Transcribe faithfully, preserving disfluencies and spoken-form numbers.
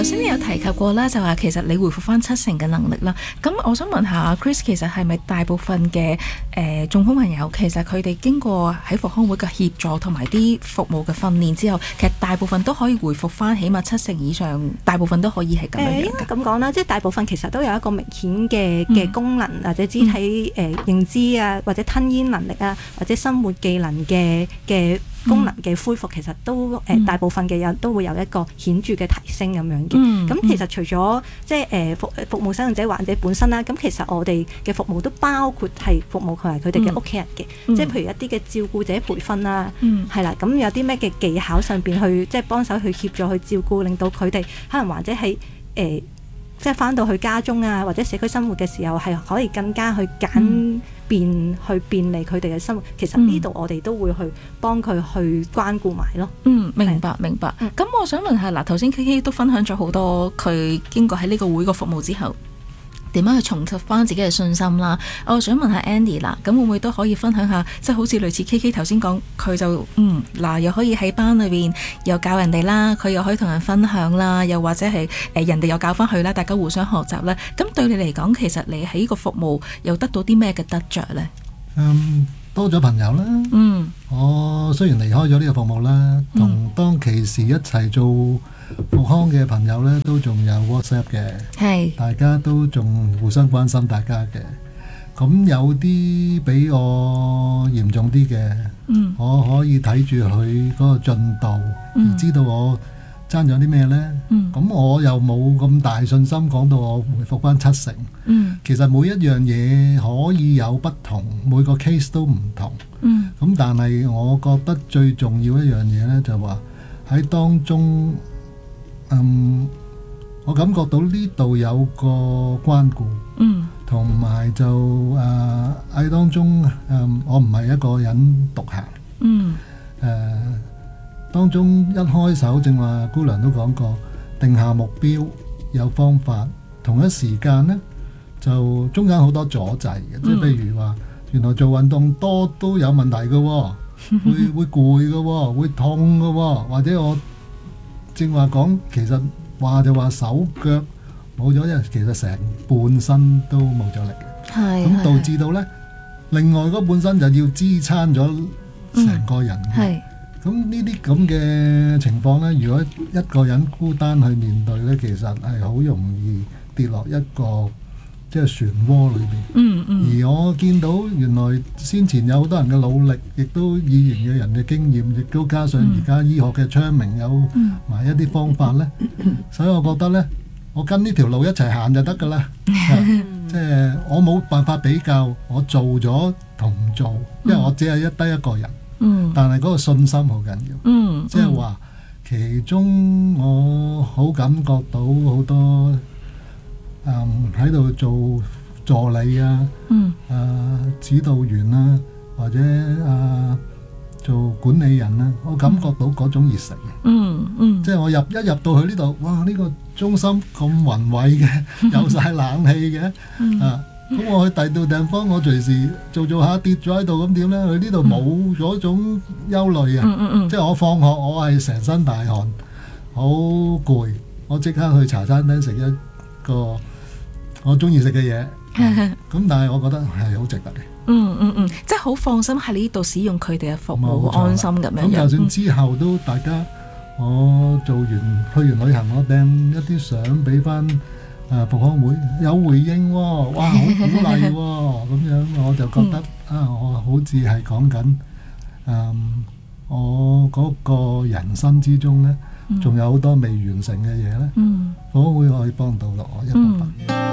頭先你有提及過啦，就話其實你回復翻七成嘅能力啦。咁我想問下 Chris， 其實係咪大部分嘅誒中風朋友，其實佢哋經過喺復康會嘅協助同埋啲服務嘅訓練之後，其實大部分都可以回復翻起碼七成以上，大部分都可以係咁樣樣嘅。 應該咁講啦，即係大部分其實都有一個明顯嘅嘅功能、嗯、或者肢體誒、呃、認知啊，或者吞咽能力啊，或者生活技能嘅嘅功能嘅恢復，其實都誒、呃嗯、大部分嘅人都會有一個顯著嘅提升咁樣嘅。咁、嗯嗯、其實除咗即係誒服服務使用者患者本身啦，咁其實我哋嘅服務都包括係服務佢係佢哋嘅屋企人嘅，嗯、即係譬如一啲嘅照顧者培訓啦，係、嗯、啦，咁有啲咩嘅技巧上邊去即係幫手去協助去照顧，令到佢哋可能或者係誒。呃即係翻到去家中啊，或者社區生活嘅時候，係可以更加去簡便、嗯、去便利佢哋嘅生活。其實呢度我哋都會去幫佢去關顧埋咯。嗯， 明白明白。咁、嗯、我想問下，嗱，頭先 K K 都分享咗好多佢經過喺呢個會個服務之後，點樣去重拾翻自己嘅信心啦？我想問下 Andy 啦，咁會唔會都可以分享下，即係好似類似 K K 頭先講，佢就嗯嗱，又可以喺班裏邊又教人哋啦，佢又可以同人分享啦，又或者係誒人哋又教翻佢啦，大家互相學習啦。咁對你嚟講，其實你喺呢個服務又得到啲咩嘅得着呢？ 嗯，多咗朋友啦。嗯，我雖然離開咗呢個服務啦，同當其時一齊做復康嘅朋友呢，都仲有 WhatsApp 嘅，係大家都仲互相關心大家嘅。咁有啲比我嚴重啲嘅，嗯，我可以睇住佢嗰個進度，嗯，而知道我爭咗啲咩呢。嗯，咁我又冇咁大信心講到我回復翻七成。嗯，其實每一樣嘢可以有不同，每個 case 都唔同。嗯，咁但係我覺得最重要一樣嘢呢，就話喺當中。嗯，我感覺到呢度有個關顧，嗯，同埋就誒喺、呃、當中，嗯，我唔係一個人獨行，嗯，誒、呃、當中一開手正話姑娘都講過，定下目標有方法，同一時間呢，就中間好多阻滯嘅，即係譬如話原來做運動多都有問題嘅、哦，會會攰嘅、哦，會痛嘅、哦，或者我。正話講，其實話就話手腳冇咗，因為其實成半身都冇咗力嘅，係咁導致到呢，另外嗰半身就要支撐咗成個人嘅。係咁呢啲咁嘅情況呢，如果一個人孤單去面對呢，其實係好容易跌落一個即係漩渦裏邊。嗯嗯。而我見到原來先前有好多人嘅努力，亦都以前嘅人嘅經驗，亦都加上而家醫學嘅昌明，有埋一啲方法呢。嗯、所以我覺得呢，我跟呢條路一齊行就得㗎啦。即係我冇辦法比較，我做咗同唔做，因為我只係一得一個人。嗯、但係嗰個信心好緊要。嗯。即係話，其中我好感覺到好多。喺度、嗯、做助理啊，嗯，誒、呃、指導員啊，或者誒、呃、做管理人啊，我感覺到嗰種熱誠，嗯嗯，即係我入一入到去呢度，哇！呢、呢個中心咁宏偉嘅，有晒冷氣嘅，嗯、啊，咁我去第二度地方，我隨時做做下跌咗喺度，咁點咧？佢呢度冇嗰種憂慮啊，嗯嗯嗯、即係我放學我係成身大汗，好攰，我即刻去茶餐廳食一個我中意食嘅嘢，咁但係我覺得係好值得嘅。嗯嗯嗯，即係好放心喺呢度使用佢哋嘅服務，好安心咁樣。咁就算之後都大家，我做完去完旅行，我掟一啲相俾翻誒復康會，有回應喎，哇，好鼓勵喎，咁樣我就覺得啊，我好似係講緊誒我嗰個人生之中咧，仲有好多未完成嘅嘢咧，復康會可以幫到我一部分。